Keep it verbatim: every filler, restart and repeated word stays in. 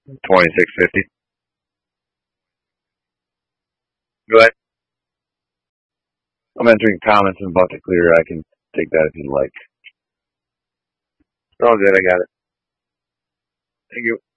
Twenty-six fifty. Go ahead. I'm entering comments and about to clear. I can take that if you'd like. All good. I got it. Thank you.